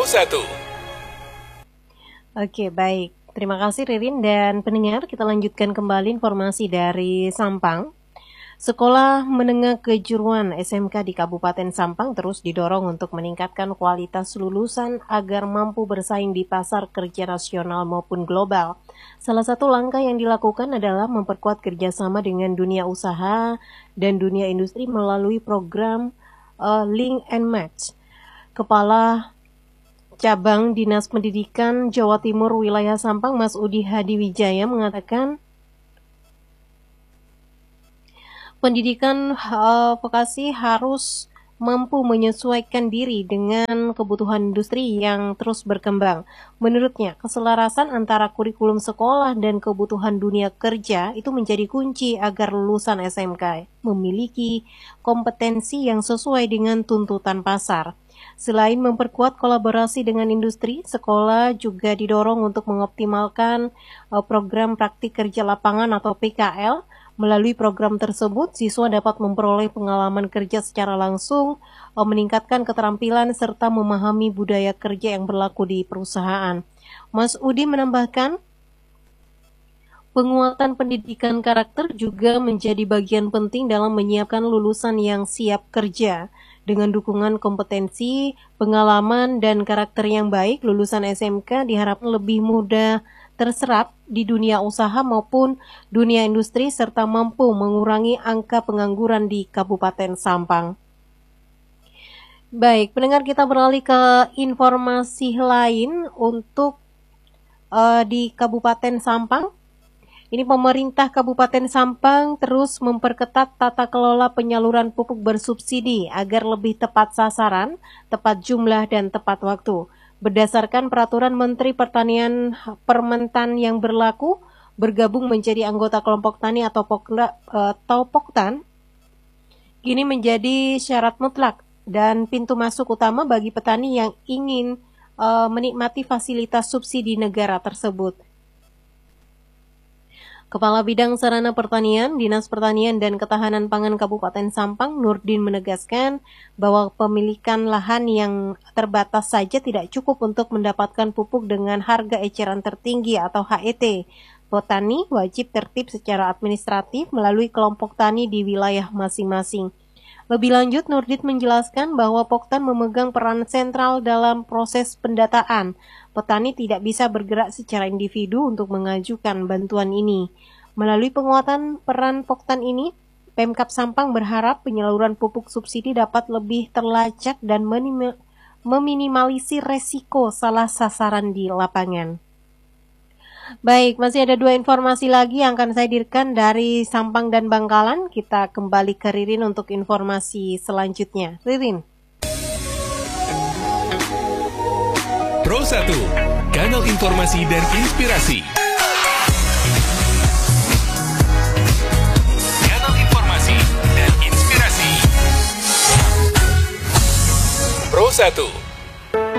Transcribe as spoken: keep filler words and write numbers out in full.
satu. Oke, baik. Terima kasih Ririn dan pendengar. Kita lanjutkan kembali informasi dari Sampang. Sekolah Menengah Kejuruan S M K di Kabupaten Sampang terus didorong untuk meningkatkan kualitas lulusan agar mampu bersaing di pasar kerja nasional maupun global. Salah satu langkah yang dilakukan adalah memperkuat kerjasama dengan dunia usaha dan dunia industri melalui program uh, Link and Match. Kepala Cabang Dinas Pendidikan Jawa Timur Wilayah Sampang, Mas Udi Hadiwijaya mengatakan, pendidikan uh, vokasi harus mampu menyesuaikan diri dengan kebutuhan industri yang terus berkembang. Menurutnya, keselarasan antara kurikulum sekolah dan kebutuhan dunia kerja itu menjadi kunci agar lulusan S M K memiliki kompetensi yang sesuai dengan tuntutan pasar. Selain memperkuat kolaborasi dengan industri, sekolah juga didorong untuk mengoptimalkan uh, program praktik kerja lapangan atau P K L. Melalui program tersebut, siswa dapat memperoleh pengalaman kerja secara langsung, meningkatkan keterampilan, serta memahami budaya kerja yang berlaku di perusahaan. Mas Udi menambahkan, penguatan pendidikan karakter juga menjadi bagian penting dalam menyiapkan lulusan yang siap kerja. Dengan dukungan kompetensi, pengalaman, dan karakter yang baik, lulusan S M K diharapkan lebih mudah terserap di dunia usaha maupun dunia industri serta mampu mengurangi angka pengangguran di Kabupaten Sampang. Baik, pendengar, kita beralih ke informasi lain untuk uh, di Kabupaten Sampang. Ini pemerintah Kabupaten Sampang terus memperketat tata kelola penyaluran pupuk bersubsidi agar lebih tepat sasaran, tepat jumlah, dan tepat waktu. Berdasarkan peraturan Menteri Pertanian Permentan yang berlaku, bergabung menjadi anggota kelompok tani atau, pokna, atau Poktan, kini menjadi syarat mutlak dan pintu masuk utama bagi petani yang ingin uh, menikmati fasilitas subsidi negara tersebut. Kepala Bidang Sarana Pertanian, Dinas Pertanian dan Ketahanan Pangan Kabupaten Sampang, Nurdin, menegaskan bahwa pemilikan lahan yang terbatas saja tidak cukup untuk mendapatkan pupuk dengan harga eceran tertinggi atau H E T. Petani wajib tertib secara administratif melalui kelompok tani di wilayah masing-masing. Lebih lanjut, Nurdin menjelaskan bahwa Poktan memegang peran sentral dalam proses pendataan. Petani tidak bisa bergerak secara individu untuk mengajukan bantuan ini. Melalui penguatan peran Poktan ini, Pemkab Sampang berharap penyaluran pupuk subsidi dapat lebih terlacak dan meminimalisir resiko salah sasaran di lapangan. Baik, masih ada dua informasi lagi yang akan saya hadirkan dari Sampang dan Bangkalan. Kita kembali ke Ririn untuk informasi selanjutnya. Ririn. Pro satu, kanal informasi dan inspirasi. Kanal informasi dan inspirasi. Pro satu.